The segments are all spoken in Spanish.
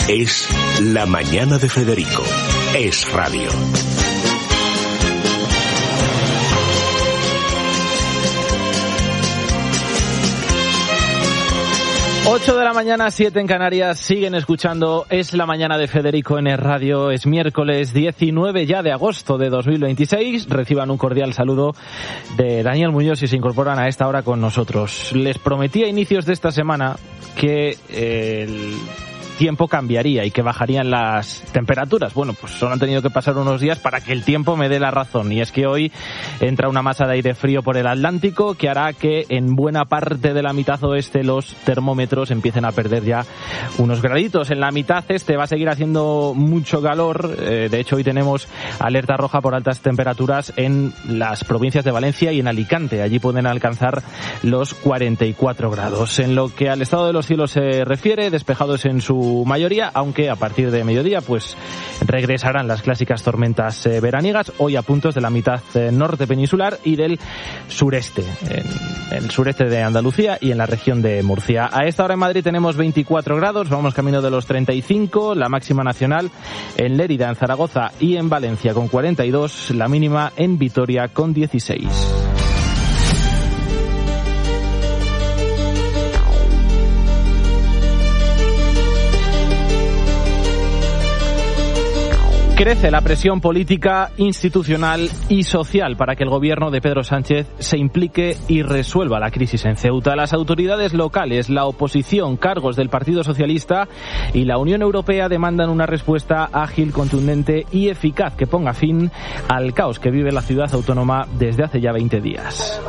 Es La Mañana de Federico. Es radio. Ocho de la mañana, 7 en Canarias, siguen escuchando Es la Mañana de Federico en Es Radio. Es miércoles 19 ya de agosto de 2026. Reciban un cordial saludo de Daniel Muñoz y se incorporan a esta hora con nosotros. Les prometí a inicios de esta semana que el tiempo cambiaría y que bajarían las temperaturas. Bueno, pues solo han tenido que pasar unos días para que el tiempo me dé la razón. Y es que hoy entra una masa de aire frío por el Atlántico que hará que en buena parte de la mitad oeste los termómetros empiecen a perder ya unos graditos. En la mitad este va a seguir haciendo mucho calor. De hecho, hoy tenemos alerta roja por altas temperaturas en las provincias de Valencia y en Alicante. Allí pueden alcanzar los 44 grados. En lo que al estado de los cielos se refiere, despejados en su mayoría, aunque a partir de mediodía pues regresarán las clásicas tormentas veraniegas, hoy a puntos de la mitad norte peninsular y del sureste, en el sureste de Andalucía y en la región de Murcia. A esta hora en Madrid tenemos 24 grados, vamos camino de los 35, la máxima nacional en Lérida, en Zaragoza y en Valencia con 42, la mínima en Vitoria con 16. Crece la presión política, institucional y social para que el gobierno de Pedro Sánchez se implique y resuelva la crisis en Ceuta. Las autoridades locales, la oposición, cargos del Partido Socialista y la Unión Europea demandan una respuesta ágil, contundente y eficaz que ponga fin al caos que vive la ciudad autónoma desde hace ya 20 días.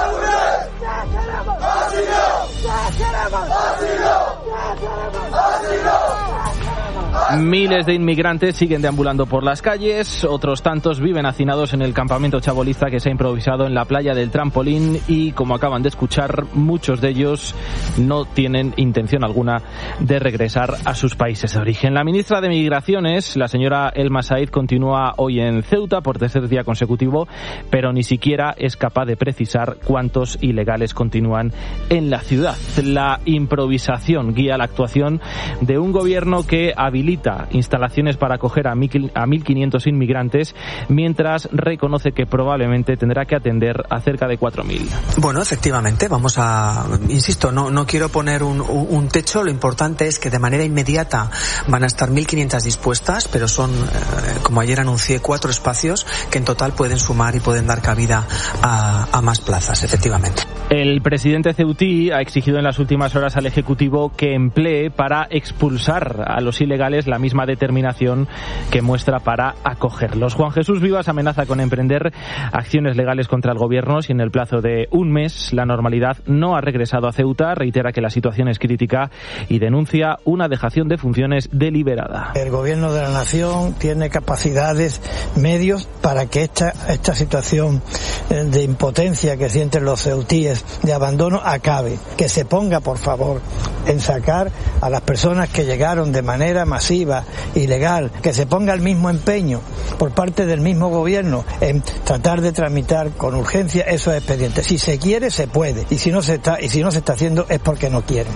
Miles de inmigrantes siguen deambulando por las calles, otros tantos viven hacinados en el campamento chabolista que se ha improvisado en la playa del Trampolín y, como acaban de escuchar, muchos de ellos no tienen intención alguna de regresar a sus países de origen. La ministra de Migraciones, la señora Elma Said, continúa hoy en Ceuta por tercer día consecutivo, pero ni siquiera es capaz de precisar cuántos ilegales continúan en la ciudad. La improvisación guía la actuación de un gobierno que habilita instalaciones para acoger a 1.500 inmigrantes, mientras reconoce que probablemente tendrá que atender a cerca de 4.000. Bueno, efectivamente, vamos a... Insisto, no quiero poner un techo, lo importante es que de manera inmediata van a estar 1.500 dispuestas, pero son, como ayer anuncié, 4 espacios que en total pueden sumar y pueden dar cabida a más plazas, efectivamente. El presidente ceutí ha exigido en las últimas horas al Ejecutivo que emplee para expulsar a los ilegales la misma determinación que muestra para acogerlos. Juan Jesús Vivas amenaza con emprender acciones legales contra el gobierno si en el plazo de un mes la normalidad no ha regresado a Ceuta. Reitera que la situación es crítica y denuncia una dejación de funciones deliberada. El gobierno de la nación tiene capacidades, medios para que esta situación de impotencia que sienten los ceutíes, de abandono, acabe. Que se ponga, por favor, en sacar a las personas que llegaron de manera masiva, ilegal, que se ponga el mismo empeño por parte del mismo gobierno en tratar de tramitar con urgencia esos expedientes. Si se quiere, se puede, y si no se está haciendo es porque no quieren.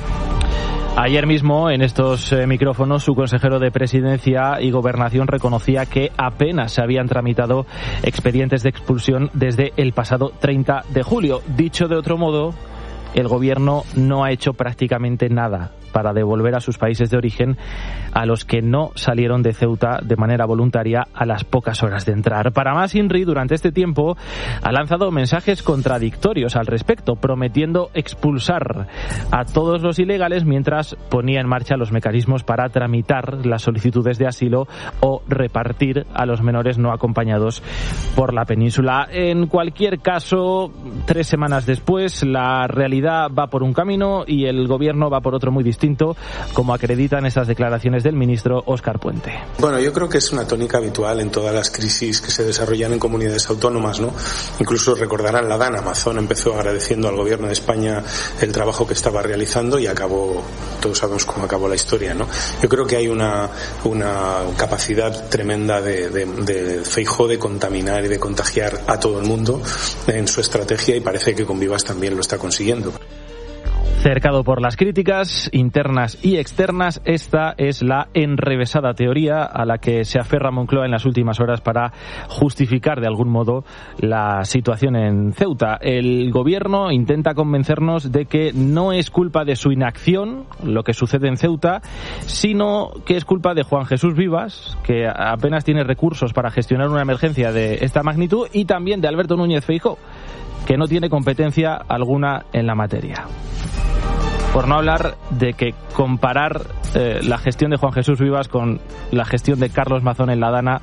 Ayer mismo, en estos micrófonos, su consejero de Presidencia y Gobernación reconocía que apenas se habían tramitado expedientes de expulsión desde el pasado 30 de julio. Dicho de otro modo, el gobierno no ha hecho prácticamente nada para devolver a sus países de origen a los que no salieron de Ceuta de manera voluntaria a las pocas horas de entrar. Para más, INRI durante este tiempo ha lanzado mensajes contradictorios al respecto, prometiendo expulsar a todos los ilegales mientras ponía en marcha los mecanismos para tramitar las solicitudes de asilo o repartir a los menores no acompañados por la península. En cualquier caso, 3 semanas después, la realidad va por un camino y el gobierno va por otro muy distinto, como acreditan estas declaraciones del ministro Óscar Puente. Bueno, yo creo que es una tónica habitual en todas las crisis que se desarrollan en comunidades autónomas, ¿no? Incluso recordarán la DAN, Amazon empezó agradeciendo al gobierno de España el trabajo que estaba realizando y acabó, todos sabemos cómo acabó la historia, ¿no? Yo creo que hay una capacidad tremenda de Feijóo de contaminar y de contagiar a todo el mundo en su estrategia y parece que con Vivas también lo está consiguiendo. Cercado por las críticas internas y externas, esta es la enrevesada teoría a la que se aferra Moncloa en las últimas horas para justificar de algún modo la situación en Ceuta. El gobierno intenta convencernos de que no es culpa de su inacción lo que sucede en Ceuta, sino que es culpa de Juan Jesús Vivas, que apenas tiene recursos para gestionar una emergencia de esta magnitud, y también de Alberto Núñez Feijóo, que no tiene competencia alguna en la materia. Por no hablar de que comparar la gestión de Juan Jesús Vivas con la gestión de Carlos Mazón en la Dana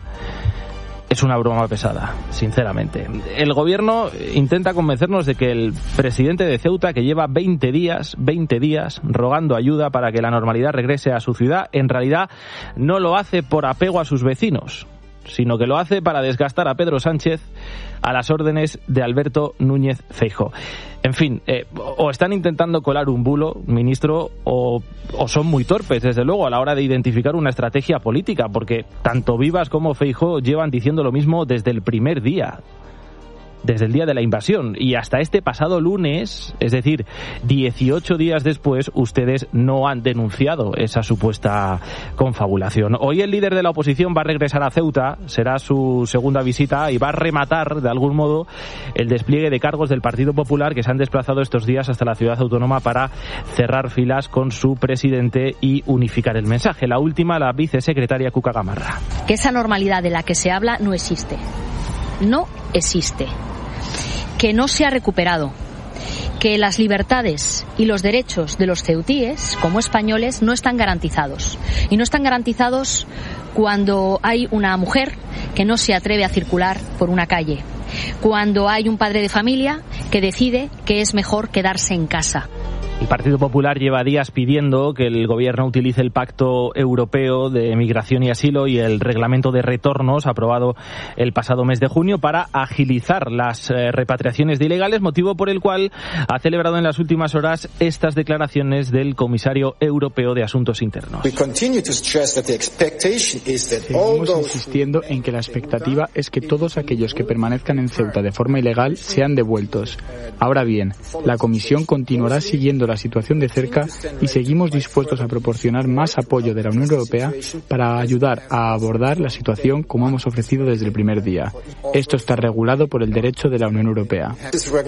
es una broma pesada, sinceramente. El gobierno intenta convencernos de que el presidente de Ceuta, que lleva 20 días rogando ayuda para que la normalidad regrese a su ciudad, en realidad no lo hace por apego a sus vecinos, sino que lo hace para desgastar a Pedro Sánchez a las órdenes de Alberto Núñez Feijóo. En fin, o están intentando colar un bulo, ministro, o son muy torpes, desde luego, a la hora de identificar una estrategia política, porque tanto Vivas como Feijóo llevan diciendo lo mismo desde el primer día, desde el día de la invasión, y hasta este pasado lunes, es decir, 18 días después, ustedes no han denunciado esa supuesta confabulación. Hoy el líder de la oposición va a regresar a Ceuta, será su segunda visita, y va a rematar, de algún modo, el despliegue de cargos del Partido Popular que se han desplazado estos días hasta la ciudad autónoma para cerrar filas con su presidente y unificar el mensaje. La última, la vicesecretaria Cuca Gamarra. Que esa normalidad de la que se habla no existe. No existe. Que no se ha recuperado, que las libertades y los derechos de los ceutíes, como españoles, no están garantizados. Y no están garantizados cuando hay una mujer que no se atreve a circular por una calle, cuando hay un padre de familia que decide que es mejor quedarse en casa. El Partido Popular lleva días pidiendo que el gobierno utilice el Pacto Europeo de Migración y Asilo y el Reglamento de Retornos aprobado el pasado mes de junio para agilizar las repatriaciones de ilegales, motivo por el cual ha celebrado en las últimas horas estas declaraciones del comisario europeo de Asuntos Internos. Seguimos insistiendo en que la expectativa es que todos aquellos que permanezcan en Ceuta de forma ilegal sean devueltos. Ahora bien, la Comisión continuará siguiendo la situación de cerca y seguimos dispuestos a proporcionar más apoyo de la Unión Europea para ayudar a abordar la situación como hemos ofrecido desde el primer día. Esto está regulado por el derecho de la Unión Europea.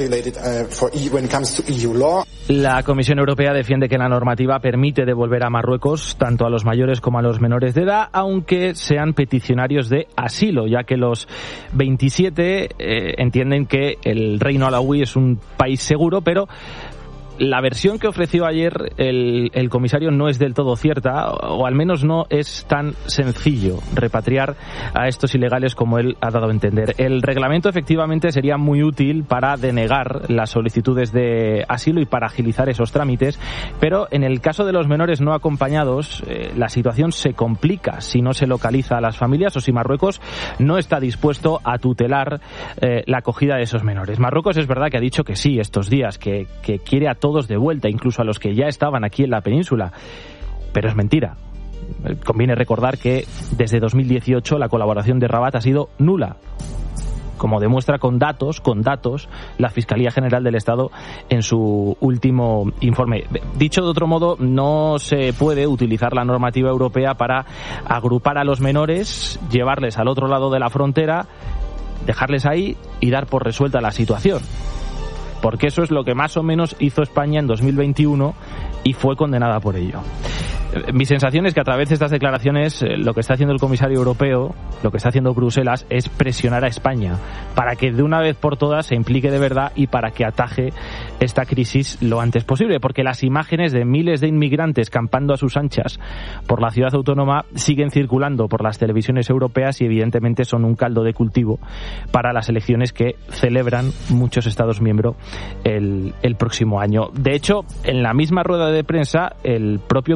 La Comisión Europea defiende que la normativa permite devolver a Marruecos tanto a los mayores como a los menores de edad, aunque sean peticionarios de asilo, ya que los 27 entienden que el Reino Alauí es un país seguro, pero la versión que ofreció ayer el comisario no es del todo cierta, o al menos no es tan sencillo repatriar a estos ilegales como él ha dado a entender. El reglamento efectivamente sería muy útil para denegar las solicitudes de asilo y para agilizar esos trámites, pero en el caso de los menores no acompañados, la situación se complica si no se localiza a las familias o si Marruecos no está dispuesto a tutelar la acogida de esos menores. Marruecos es verdad que ha dicho que sí estos días, que quiere a todos de vuelta, incluso a los que ya estaban aquí en la península, pero es mentira. Conviene recordar que desde 2018 la colaboración de Rabat ha sido nula, como demuestra con datos la Fiscalía General del Estado en su último informe. Dicho de otro modo, no se puede utilizar la normativa europea para agrupar a los menores, llevarles al otro lado de la frontera, dejarles ahí y dar por resuelta la situación, porque eso es lo que más o menos hizo España en 2021 y fue condenada por ello. Mi sensación es que a través de estas declaraciones lo que está haciendo el comisario europeo, lo que está haciendo Bruselas, es presionar a España para que de una vez por todas se implique de verdad y para que ataje esta crisis lo antes posible, porque las imágenes de miles de inmigrantes campando a sus anchas por la ciudad autónoma siguen circulando por las televisiones europeas y evidentemente son un caldo de cultivo para las elecciones que celebran muchos Estados miembros el próximo año. De hecho, en la misma rueda de prensa, el propio comisario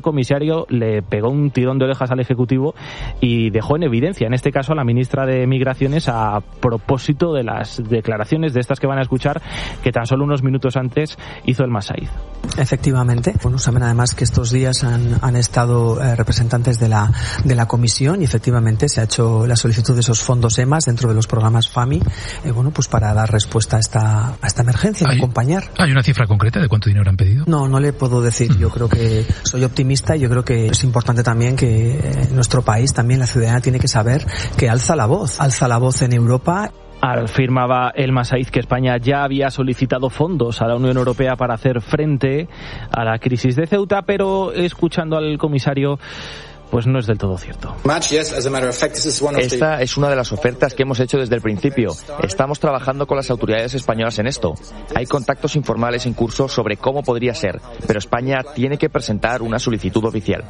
comisario le pegó un tirón de orejas al Ejecutivo y dejó en evidencia, en este caso a la ministra de Migraciones, a propósito de las declaraciones de estas que van a escuchar, que tan solo unos minutos antes hizo el Massaid. Efectivamente. Bueno, saben además que estos días han estado representantes de la comisión y efectivamente se ha hecho la solicitud de esos fondos EMAS dentro de los programas FAMI, bueno, pues para dar respuesta a esta emergencia, acompañar. ¿Hay una cifra concreta de cuánto dinero han pedido? No le puedo decir. Yo creo que soy optimista y yo creo que es importante también que nuestro país, también la ciudadanía, tiene que saber que alza la voz en Europa. Afirmaba el Massaid que España ya había solicitado fondos a la Unión Europea para hacer frente a la crisis de Ceuta, pero escuchando al comisario, pues no es del todo cierto. Esta es una de las ofertas que hemos hecho desde el principio. Estamos trabajando con las autoridades españolas en esto. Hay contactos informales en curso sobre cómo podría ser, pero España tiene que presentar una solicitud oficial.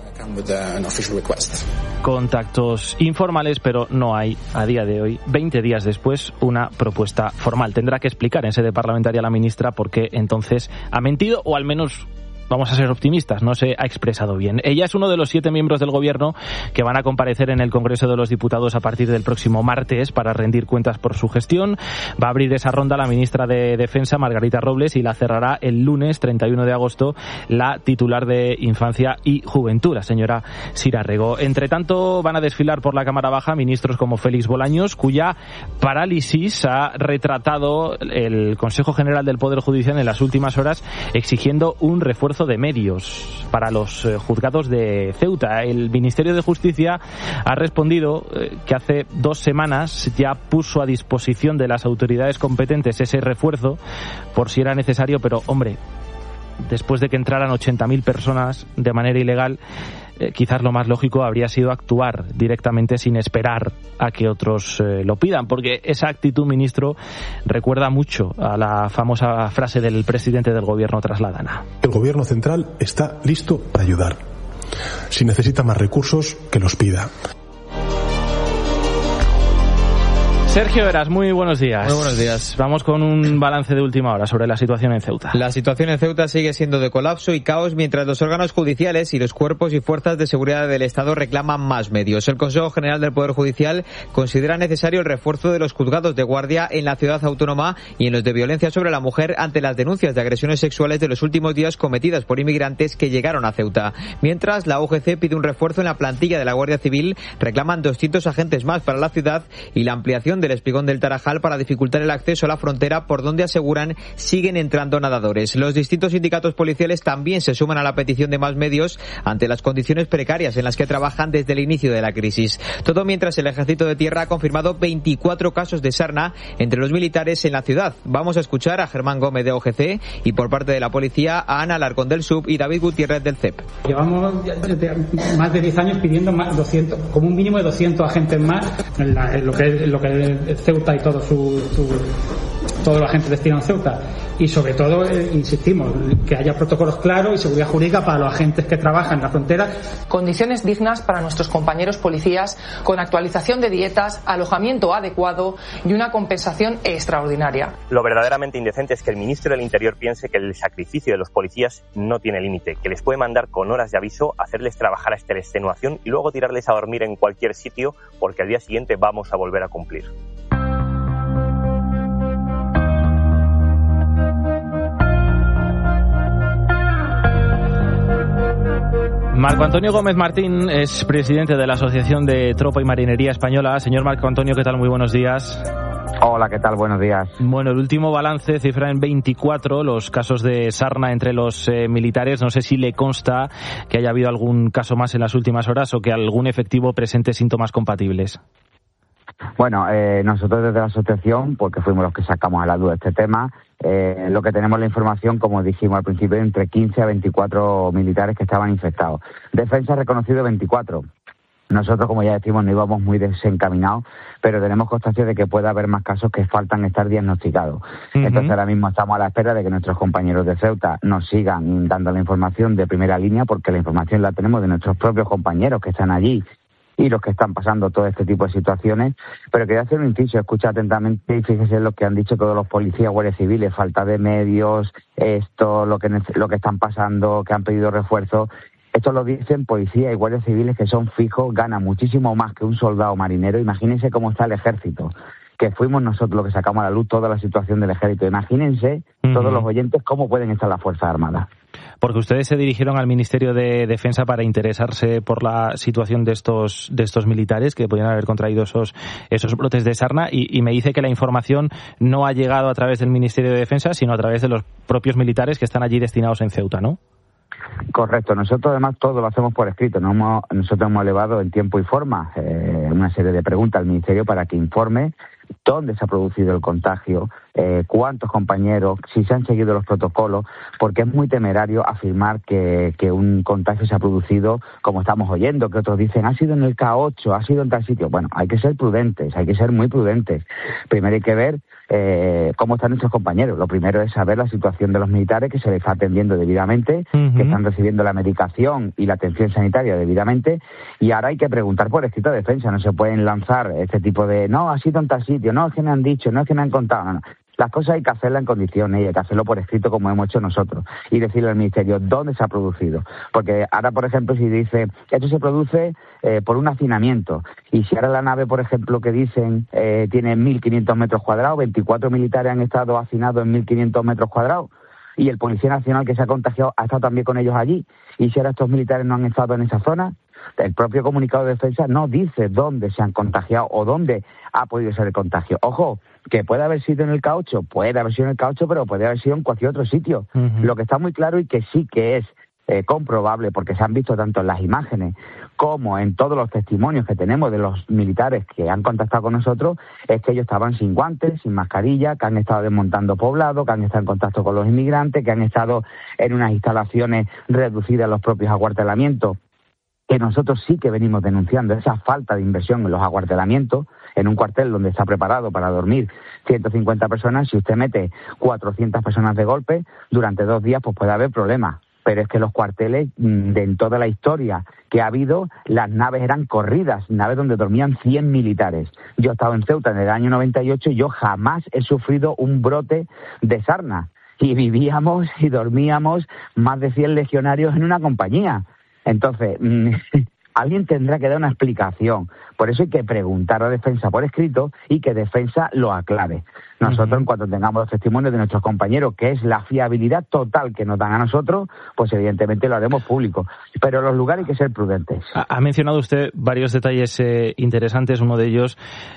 Contactos informales, pero no hay a día de hoy, 20 días después, una propuesta formal. Tendrá que explicar en sede parlamentaria la ministra por qué entonces ha mentido, o al menos, vamos a ser optimistas, no se ha expresado bien. Ella es uno de los 7 miembros del Gobierno que van a comparecer en el Congreso de los Diputados a partir del próximo martes para rendir cuentas por su gestión. Va a abrir esa ronda la ministra de Defensa, Margarita Robles, y la cerrará el lunes 31 de agosto la titular de Infancia y Juventud, la señora Sira Rego. Entre tanto, van a desfilar por la Cámara Baja ministros como Félix Bolaños, cuya parálisis ha retratado el Consejo General del Poder Judicial en las últimas horas, exigiendo un refuerzo de medios para los juzgados de Ceuta. El Ministerio de Justicia ha respondido que hace 2 semanas ya puso a disposición de las autoridades competentes ese refuerzo por si era necesario, pero hombre, después de que entraran 80.000 personas de manera ilegal, quizás lo más lógico habría sido actuar directamente sin esperar a que otros lo pidan, porque esa actitud, ministro, recuerda mucho a la famosa frase del presidente del Gobierno tras la Dana. El Gobierno central está listo para ayudar. Si necesita más recursos, que los pida. Sergio Heras, muy buenos días. Muy buenos días. Vamos con un balance de última hora sobre la situación en Ceuta. La situación en Ceuta sigue siendo de colapso y caos mientras los órganos judiciales y los cuerpos y fuerzas de seguridad del Estado reclaman más medios. El Consejo General del Poder Judicial considera necesario el refuerzo de los juzgados de guardia en la ciudad autónoma y en los de violencia sobre la mujer ante las denuncias de agresiones sexuales de los últimos días cometidas por inmigrantes que llegaron a Ceuta. Mientras, la UGC pide un refuerzo en la plantilla de la Guardia Civil, reclaman 200 agentes más para la ciudad y la ampliación del espigón del Tarajal para dificultar el acceso a la frontera, por donde aseguran siguen entrando nadadores. Los distintos sindicatos policiales también se suman a la petición de más medios ante las condiciones precarias en las que trabajan desde el inicio de la crisis. Todo mientras el Ejército de Tierra ha confirmado 24 casos de sarna entre los militares en la ciudad. Vamos a escuchar a Germán Gómez de OGC y por parte de la policía a Ana Alarcón del SUB y David Gutiérrez del CEP. Llevamos más de 10 años pidiendo más 200, como un mínimo de 200 agentes más en lo que es Ceuta y toda la gente destinada a Ceuta. Y sobre todo, insistimos, que haya protocolos claros y seguridad jurídica para los agentes que trabajan en la frontera. Condiciones dignas para nuestros compañeros policías, con actualización de dietas, alojamiento adecuado y una compensación extraordinaria. Lo verdaderamente indecente es que el ministro del Interior piense que el sacrificio de los policías no tiene límite, que les puede mandar con horas de aviso, hacerles trabajar hasta la extenuación y luego tirarles a dormir en cualquier sitio porque al día siguiente vamos a volver a cumplir. Marco Antonio Gómez Martín es presidente de la Asociación de Tropa y Marinería Española. Señor Marco Antonio, ¿qué tal? Muy buenos días. Hola, ¿qué tal? Buenos días. Bueno, el último balance cifra en 24 los casos de sarna entre los militares. No sé si le consta que haya habido algún caso más en las últimas horas o que algún efectivo presente síntomas compatibles. Bueno, nosotros desde la asociación, porque fuimos los que sacamos a la luz este tema, lo que tenemos la información, como dijimos al principio, entre 15 a 24 militares que estaban infectados. Defensa ha reconocido 24. Nosotros, como ya decimos, no íbamos muy desencaminados, pero tenemos constancia de que puede haber más casos que faltan estar diagnosticados. Entonces, ahora mismo estamos a la espera de que nuestros compañeros de Ceuta nos sigan dando la información de primera línea, porque la información la tenemos de nuestros propios compañeros que están allí y los que están pasando todo este tipo de situaciones. Pero quería hacer un inciso, escucha atentamente y fíjese en lo que han dicho todos los policías, guardias civiles, falta de medios, esto, lo que están pasando, que han pedido refuerzo. Esto lo dicen policías y guardias civiles que son fijos, ganan muchísimo más que un soldado marinero. Imagínense cómo está el ejército, que fuimos nosotros los que sacamos a la luz toda la situación del ejército. Imagínense, todos los oyentes, cómo pueden estar las Fuerzas Armadas. Porque ustedes se dirigieron al Ministerio de Defensa para interesarse por la situación de estos militares que podían haber contraído esos brotes de sarna, y me dice que la información no ha llegado a través del Ministerio de Defensa, sino a través de los propios militares que están allí destinados en Ceuta, ¿no? Correcto. Nosotros además todo lo hacemos por escrito. Nosotros hemos elevado en tiempo y forma una serie de preguntas al Ministerio para que informe dónde se ha producido el contagio, cuántos compañeros, si se han seguido los protocolos, porque es muy temerario afirmar que un contagio se ha producido, como estamos oyendo, que otros dicen, ha sido en el K8, ha sido en tal sitio. Bueno, hay que ser prudentes, hay que ser muy prudentes. Primero hay que ver cómo están nuestros compañeros. Lo primero es saber la situación de los militares, que se les está atendiendo debidamente, que están recibiendo la medicación y la atención sanitaria debidamente, y ahora hay que preguntar por escrito a Defensa. No se pueden lanzar este tipo de, no, ha sido en tal sitio, no, es que me han dicho, no, es que me han contado, no. Las cosas hay que hacerlas en condiciones y hay que hacerlo por escrito como hemos hecho nosotros y decirle al Ministerio dónde se ha producido. Porque ahora, por ejemplo, si dice esto se produce por un hacinamiento, y si ahora la nave, por ejemplo, que dicen tiene 1.500 metros cuadrados, 24 militares han estado hacinados en 1.500 metros cuadrados, y el Policía Nacional que se ha contagiado ha estado también con ellos allí, y si ahora estos militares no han estado en esa zona, el propio comunicado de Defensa no dice dónde se han contagiado o dónde ha podido ser el contagio. Ojo, que puede haber sido en el K8, puede haber sido en el K8, pero puede haber sido en cualquier otro sitio. Lo que está muy claro y que sí que es comprobable, porque se han visto tanto en las imágenes como en todos los testimonios que tenemos de los militares que han contactado con nosotros, es que ellos estaban sin guantes, sin mascarilla, que han estado desmontando poblados, que han estado en contacto con los inmigrantes, que han estado en unas instalaciones reducidas a los propios acuartelamientos, que nosotros sí que venimos denunciando esa falta de inversión en los acuartelamientos, en un cuartel donde está preparado para dormir 150 personas, si usted mete 400 personas de golpe, durante 2 días pues puede haber problemas. Pero es que los cuarteles, en toda la historia que ha habido, las naves eran corridas, naves donde dormían 100 militares. Yo he estado en Ceuta en el año 98 y yo jamás he sufrido un brote de sarna. Y vivíamos y dormíamos más de 100 legionarios en una compañía. Entonces, alguien tendrá que dar una explicación. Por eso hay que preguntar a Defensa por escrito y que Defensa lo aclare. Nosotros, en cuanto tengamos los testimonios de nuestros compañeros, que es la fiabilidad total que nos dan a nosotros, pues evidentemente lo haremos público. Pero en los lugares hay que ser prudentes. Ha mencionado usted varios detalles interesantes. Uno de ellos,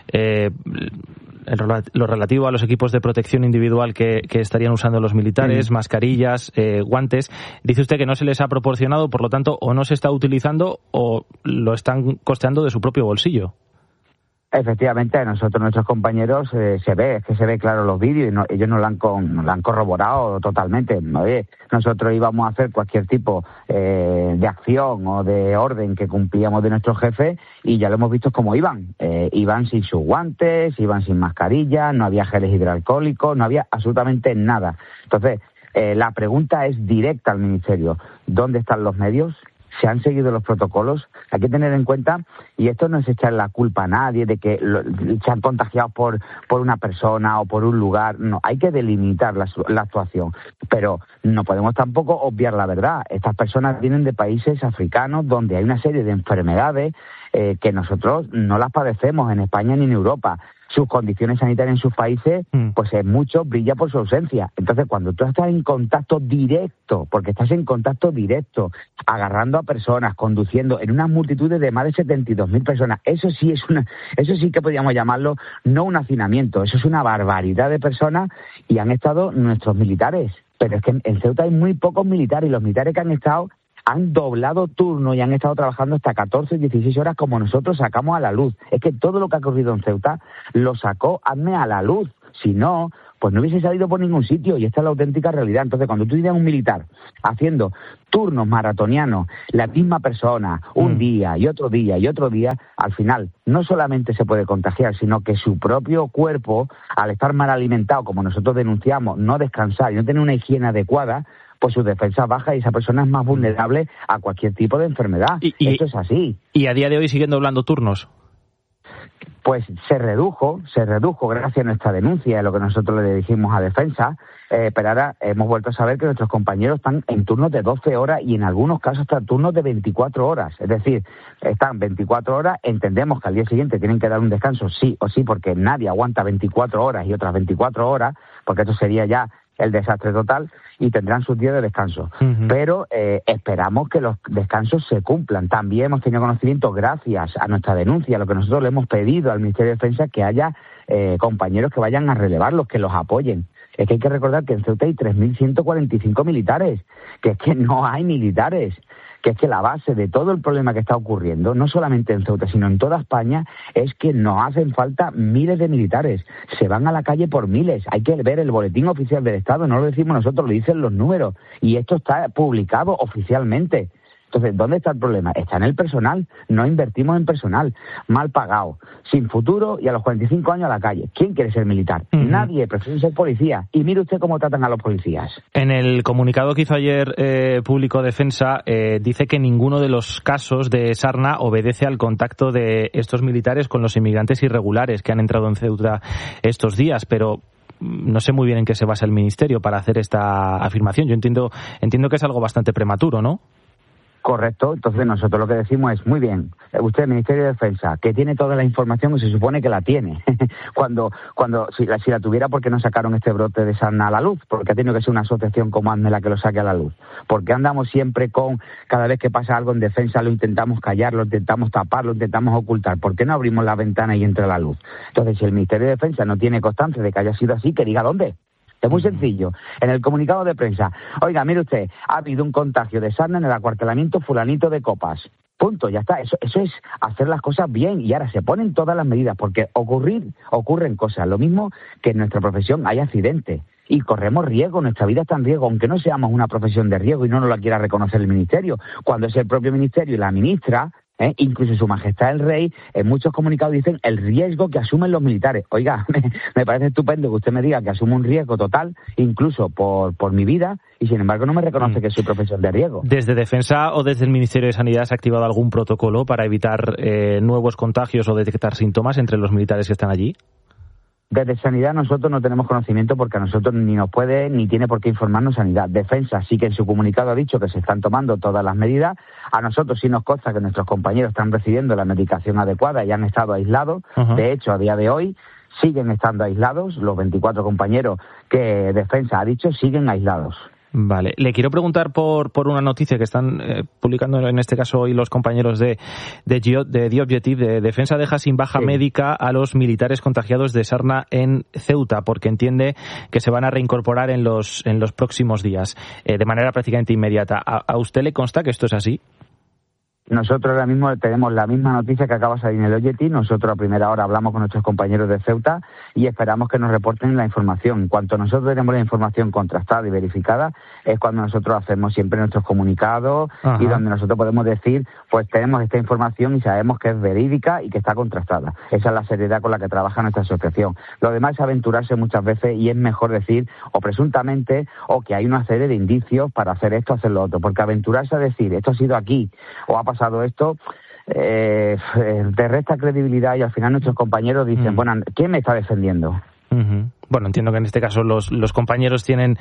lo relativo a los equipos de protección individual que estarían usando los militares, mascarillas, guantes. Dice usted que no se les ha proporcionado, por lo tanto, o no se está utilizando o lo están costeando de su propio bolsillo. Efectivamente, a nosotros, nuestros compañeros, se ve claro los vídeos y ellos nos lo han corroborado totalmente. Nosotros íbamos a hacer cualquier tipo de acción o de orden que cumplíamos de nuestro jefe y ya lo hemos visto cómo iban. Iban sin sus guantes, iban sin mascarilla, no había geles hidroalcohólicos, no había absolutamente nada. Entonces, la pregunta es directa al Ministerio. ¿Dónde están los medios? ¿Se han seguido los protocolos? Hay que tener en cuenta, y esto no es echar la culpa a nadie de que se han contagiado por una persona o por un lugar. No, hay que delimitar la actuación. Pero no podemos tampoco obviar la verdad. Estas personas vienen de países africanos donde hay una serie de enfermedades que nosotros no las padecemos en España ni en Europa. Sus condiciones sanitarias en sus países, pues es mucho, brilla por su ausencia. Entonces, cuando tú estás en contacto directo, porque estás en contacto directo, agarrando a personas, conduciendo en unas multitudes de más de 72.000 personas, eso sí que podríamos llamarlo no un hacinamiento, eso es una barbaridad de personas y han estado nuestros militares. Pero es que en Ceuta hay muy pocos militares y los militares que han estado han doblado turno y han estado trabajando hasta 14, 16 horas como nosotros sacamos a la luz. Es que todo lo que ha ocurrido en Ceuta lo sacó ADME a la luz. Si no, pues no hubiese salido por ningún sitio y esta es la auténtica realidad. Entonces, cuando tú tienes un militar haciendo turnos maratonianos, la misma persona, un día y otro día y otro día, al final no solamente se puede contagiar, sino que su propio cuerpo, al estar mal alimentado, como nosotros denunciamos, no descansar y no tener una higiene adecuada, pues su defensa baja y esa persona es más vulnerable a cualquier tipo de enfermedad. Esto es así. ¿Y a día de hoy siguen doblando turnos? pues se redujo gracias a nuestra denuncia, lo que nosotros le dijimos a Defensa, pero ahora hemos vuelto a saber que nuestros compañeros están en turnos de 12 horas y en algunos casos hasta turnos de 24 horas. Es decir, están 24 horas, entendemos que al día siguiente tienen que dar un descanso sí o sí, porque nadie aguanta 24 horas y otras 24 horas, porque eso sería ya el desastre total, y tendrán sus días de descanso. Pero esperamos que los descansos se cumplan. También hemos tenido conocimiento, gracias a nuestra denuncia, lo que nosotros le hemos pedido al Ministerio de Defensa, que haya compañeros que vayan a relevarlos, que los apoyen. Es que hay que recordar que en Ceuta hay 3.145 militares, que es que no hay militares, que es que la base de todo el problema que está ocurriendo, no solamente en Ceuta, sino en toda España, es que nos hacen falta miles de militares. Se van a la calle por miles. Hay que ver el boletín oficial del Estado, no lo decimos nosotros, lo dicen los números. Y esto está publicado oficialmente. Entonces, ¿dónde está el problema? Está en el personal. No invertimos en personal. Mal pagado, sin futuro y a los 45 años a la calle. ¿Quién quiere ser militar? Nadie, prefiere ser policía. Y mire usted cómo tratan a los policías. En el comunicado que hizo ayer Público Defensa, dice que ninguno de los casos de Sarna obedece al contacto de estos militares con los inmigrantes irregulares que han entrado en Ceuta estos días, pero no sé muy bien en qué se basa el Ministerio para hacer esta afirmación. Yo entiendo que es algo bastante prematuro, ¿no? Correcto, entonces nosotros lo que decimos es, muy bien, usted, Ministerio de Defensa, que tiene toda la información y se supone que la tiene. si la tuviera, ¿por qué no sacaron este brote de Sarna a la luz? Porque ha tenido que ser una asociación como ADME la que lo saque a la luz. Porque andamos siempre cada vez que pasa algo en defensa lo intentamos callar, lo intentamos tapar, lo intentamos ocultar. ¿Por qué no abrimos la ventana y entra la luz? Entonces, si el Ministerio de Defensa no tiene constancia de que haya sido así, que diga dónde. Es muy sencillo. En el comunicado de prensa, oiga, mire usted, ha habido un contagio de sarna en el acuartelamiento fulanito de Copas. Punto, ya está. Eso es hacer las cosas bien, y ahora se ponen todas las medidas, porque ocurren cosas. Lo mismo que en nuestra profesión hay accidentes y corremos riesgo, nuestra vida está en riesgo, aunque no seamos una profesión de riesgo y no nos la quiera reconocer el Ministerio. Cuando es el propio Ministerio y la ministra, incluso Su Majestad el Rey, en muchos comunicados dicen el riesgo que asumen los militares. Oiga, me parece estupendo que usted me diga que asumo un riesgo total, incluso por mi vida, y sin embargo no me reconoce que soy profesión de riesgo. ¿Desde Defensa o desde el Ministerio de Sanidad se ha activado algún protocolo para evitar nuevos contagios o detectar síntomas entre los militares que están allí? Desde Sanidad nosotros no tenemos conocimiento, porque a nosotros ni nos puede ni tiene por qué informarnos Sanidad. Defensa sí que en su comunicado ha dicho que se están tomando todas las medidas. A nosotros sí nos consta que nuestros compañeros están recibiendo la medicación adecuada y han estado aislados. De hecho, a día de hoy siguen estando aislados. Los 24 compañeros que Defensa ha dicho siguen aislados. Vale, le quiero preguntar por una noticia que están publicando en este caso hoy los compañeros de The Objective. De Defensa deja sin baja médica a los militares contagiados de sarna en Ceuta, porque entiende que se van a reincorporar en los próximos días, de manera prácticamente inmediata. ¿A usted le consta que esto es así? Nosotros ahora mismo tenemos la misma noticia que acaba de salir en el Objective. Nosotros a primera hora hablamos con nuestros compañeros de Ceuta y esperamos que nos reporten la información. En cuanto nosotros tenemos la información contrastada y verificada, es cuando nosotros hacemos siempre nuestros comunicados y donde nosotros podemos decir, pues tenemos esta información y sabemos que es verídica y que está contrastada. Esa es la seriedad con la que trabaja nuestra asociación. Lo demás es aventurarse muchas veces, y es mejor decir, o presuntamente, o que hay una serie de indicios para hacer esto, hacer lo otro. Porque aventurarse a decir, esto ha sido aquí, o ha pasado esto, te resta credibilidad, y al final nuestros compañeros dicen, bueno, ¿quién me está defendiendo? Bueno, entiendo que en este caso los compañeros tienen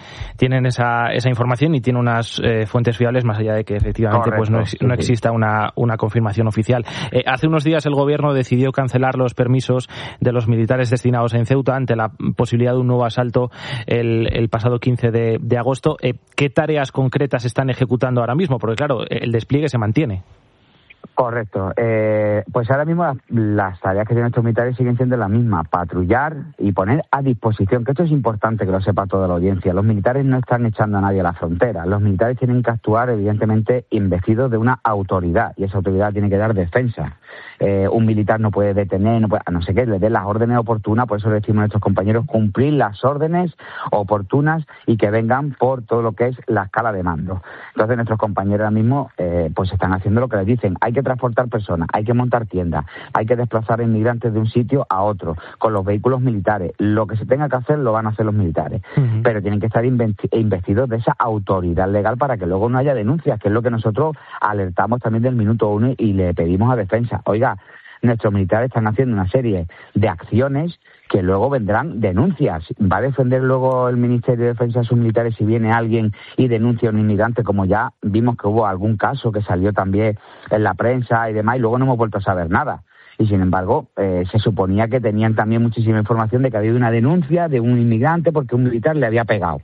esa información y tienen unas fuentes fiables, más allá de que efectivamente no exista una confirmación oficial. Hace unos días el gobierno decidió cancelar los permisos de los militares destinados en Ceuta ante la posibilidad de un nuevo asalto el pasado 15 de agosto. ¿Qué tareas concretas están ejecutando ahora mismo? Porque claro, el despliegue se mantiene. Correcto. Pues ahora mismo las tareas que tienen estos militares siguen siendo las mismas: patrullar y poner a disposición, que esto es importante que lo sepa toda la audiencia. Los militares no están echando a nadie a la frontera. Los militares tienen que actuar, evidentemente, investidos de una autoridad, y esa autoridad tiene que dar defensa. Un militar no puede detener, a no ser que le dé las órdenes oportunas. Por eso le decimos a nuestros compañeros cumplir las órdenes oportunas y que vengan por todo lo que es la escala de mando. Entonces nuestros compañeros ahora mismo pues están haciendo lo que les dicen. Hay que transportar personas, hay que montar tiendas, hay que desplazar a inmigrantes de un sitio a otro con los vehículos militares. Lo que se tenga que hacer lo van a hacer los militares, pero tienen que estar investidos de esa autoridad legal para que luego no haya denuncias, que es lo que nosotros alertamos también del minuto 1 y le pedimos a Defensa. Oiga, nuestros militares están haciendo una serie de acciones que luego vendrán denuncias. ¿Va a defender luego el Ministerio de Defensa a sus militares si viene alguien y denuncia a un inmigrante, como ya vimos que hubo algún caso que salió también en la prensa y demás, y luego no hemos vuelto a saber nada? Y sin embargo, se suponía que tenían también muchísima información de que había una denuncia de un inmigrante porque un militar le había pegado.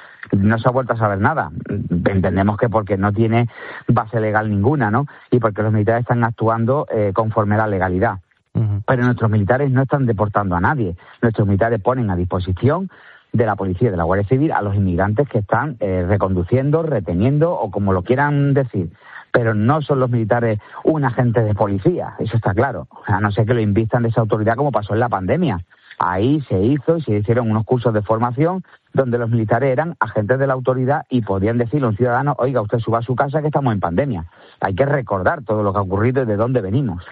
No se ha vuelto a saber nada. Entendemos que porque no tiene base legal ninguna, ¿no? Y porque los militares están actuando conforme a la legalidad. Pero nuestros militares no están deportando a nadie. Nuestros militares ponen a disposición de la policía y de la Guardia Civil a los inmigrantes que están reconduciendo, reteniendo o como lo quieran decir. Pero no son los militares un agente de policía, eso está claro. A no ser que lo invistan de esa autoridad como pasó en la pandemia. Ahí se hizo y se hicieron unos cursos de formación donde los militares eran agentes de la autoridad y podían decirle a un ciudadano: oiga, usted suba a su casa que estamos en pandemia. Hay que recordar todo lo que ha ocurrido y de dónde venimos.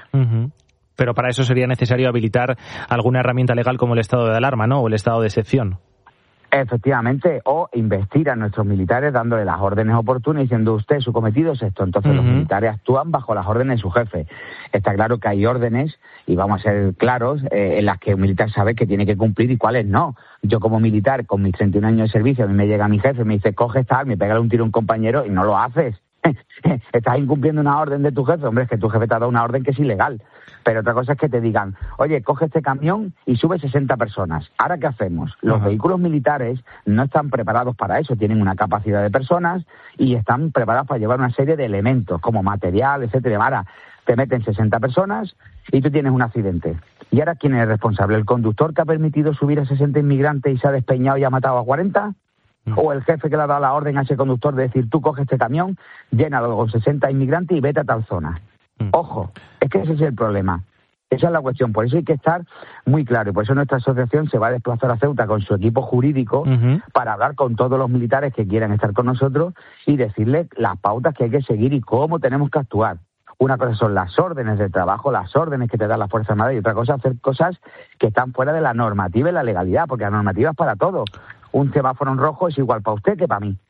Pero para eso sería necesario habilitar alguna herramienta legal como el estado de alarma, ¿no? O el estado de excepción. Efectivamente, o investir a nuestros militares dándole las órdenes oportunas y diciendo: usted, su cometido es esto. Entonces los militares actúan bajo las órdenes de su jefe. Está claro que hay órdenes, y vamos a ser claros, en las que un militar sabe que tiene que cumplir y cuáles no. Yo como militar, con mis 31 años de servicio, a mí me llega mi jefe y me dice: coge esta arma y pégale un tiro a un compañero, y no lo haces. Estás incumpliendo una orden de tu jefe. Hombre, es que tu jefe te ha dado una orden que es ilegal. Pero otra cosa es que te digan: oye, coge este camión y sube 60 personas. ¿Ahora qué hacemos? Los vehículos militares no están preparados para eso. Tienen una capacidad de personas y están preparados para llevar una serie de elementos, como material, etcétera. Ahora te meten 60 personas y tú tienes un accidente. ¿Y ahora quién es el responsable? ¿El conductor que ha permitido subir a 60 inmigrantes y se ha despeñado y ha matado a 40? ¿O el jefe que le ha dado la orden a ese conductor de decir: tú coge este camión, llénalo con 60 inmigrantes y vete a tal zona? Ojo, es que ese es el problema. Esa es la cuestión. Por eso hay que estar muy claro. Y por eso nuestra asociación se va a desplazar a Ceuta con su equipo jurídico para hablar con todos los militares que quieran estar con nosotros y decirles las pautas que hay que seguir y cómo tenemos que actuar. Una cosa son las órdenes de trabajo, las órdenes que te da la Fuerza Armada, y otra cosa hacer cosas que están fuera de la normativa y la legalidad, porque la normativa es para todos. Un semáforo en rojo es igual para usted que para mí.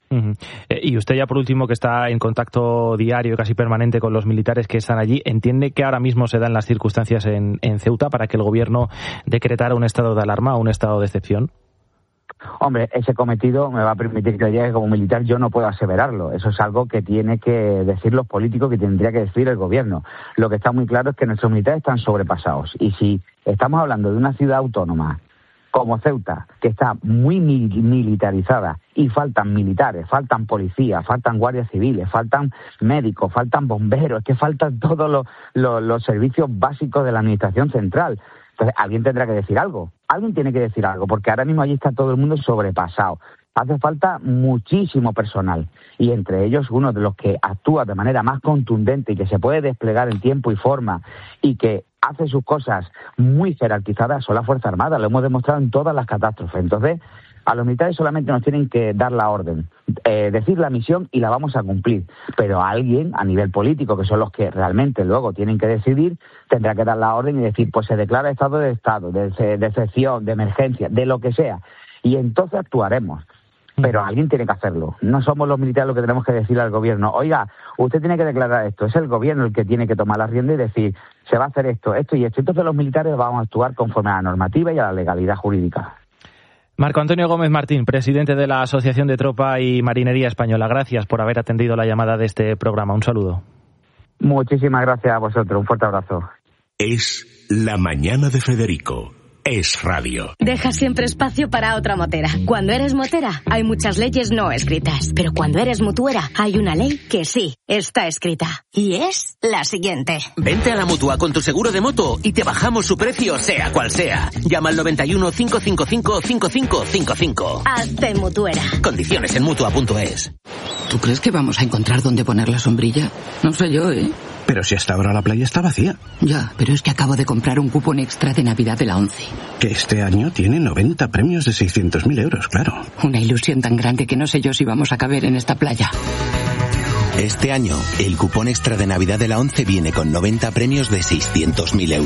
Y usted, ya por último, que está en contacto diario, casi permanente con los militares que están allí, ¿entiende que ahora mismo se dan las circunstancias en Ceuta para que el gobierno decretara un estado de alarma o un estado de excepción? Hombre, ese cometido me va a permitir que llegue como militar, yo no puedo aseverarlo. Eso es algo que tiene que decir los políticos, que tendría que decir el gobierno. Lo que está muy claro es que nuestros militares están sobrepasados. Y si estamos hablando de una ciudad autónoma como Ceuta, que está muy militarizada, y faltan militares, faltan policías, faltan guardias civiles, faltan médicos, faltan bomberos, es que faltan todos los servicios básicos de la administración central. Entonces, alguien tendrá que decir algo. Alguien tiene que decir algo, porque ahora mismo allí está todo el mundo sobrepasado. Hace falta muchísimo personal, y entre ellos uno de los que actúa de manera más contundente y que se puede desplegar en tiempo y forma y que hace sus cosas muy jerarquizadas son la Fuerza Armada. Lo hemos demostrado en todas las catástrofes. Entonces, a los militares solamente nos tienen que dar la orden, decir la misión y la vamos a cumplir. Pero a alguien, a nivel político, que son los que realmente luego tienen que decidir, tendrá que dar la orden y decir: pues se declara estado de excepción, de emergencia, de lo que sea. Y entonces actuaremos. Pero alguien tiene que hacerlo. No somos los militares los que tenemos que decirle al gobierno: oiga, usted tiene que declarar esto. Es el gobierno el que tiene que tomar la rienda y decir: se va a hacer esto, esto y esto. Entonces los militares vamos a actuar conforme a la normativa y a la legalidad jurídica. Marco Antonio Gómez Martín, presidente de la Asociación de Tropa y Marinería Española. Gracias por haber atendido la llamada de este programa. Un saludo. Muchísimas gracias a vosotros. Un fuerte abrazo. Es La Mañana de Federico. Es radio. Deja siempre espacio para otra motera. Cuando eres motera, hay muchas leyes no escritas. Pero cuando eres mutuera, hay una ley que sí está escrita. Y es la siguiente. Vente a la Mutua con tu seguro de moto y te bajamos su precio, sea cual sea. Llama al 91 555 5555. Hazte mutuera. Condiciones en Mutua.es. ¿Tú crees que vamos a encontrar dónde poner la sombrilla? No sé yo, ¿eh? Pero si hasta ahora la playa está vacía. Ya, pero es que acabo de comprar un cupón extra de Navidad de la ONCE. Que este año tiene 90 premios de 600.000 euros, claro. Una ilusión tan grande que no sé yo si vamos a caber en esta playa. Este año, el cupón extra de Navidad de la ONCE viene con 90 premios de 600.000 euros.